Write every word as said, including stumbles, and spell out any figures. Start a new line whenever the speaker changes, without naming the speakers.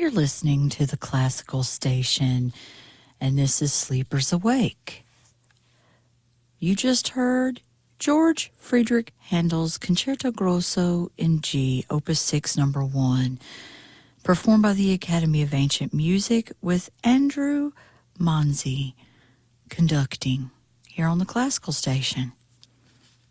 You're listening to the Classical Station, and this is Sleepers Awake. You just heard George Friedrich Handel's Concerto Grosso in G, Opus six, number one, performed by the Academy of Ancient Music with Andrew Manzi conducting here on the Classical Station.